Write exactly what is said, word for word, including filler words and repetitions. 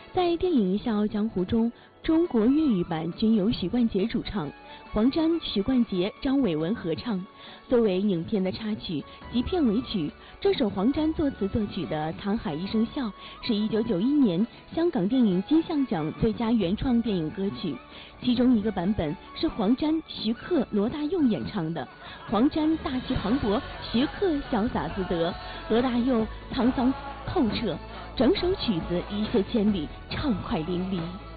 在电影《笑傲江湖》中，中国粤语版均由许冠杰主唱，黄沾、许冠杰、张伟文合唱。作为影片的插曲及片尾曲，这首黄沾作词作曲的《沧海一声笑》是一九九一年香港电影金像奖最佳原创电影歌曲。其中一个版本是黄沾、徐克、罗大佑演唱的，黄沾大气磅礴，徐克潇洒自得，罗大佑沧桑透彻，整首曲子一泻千里，畅快淋漓。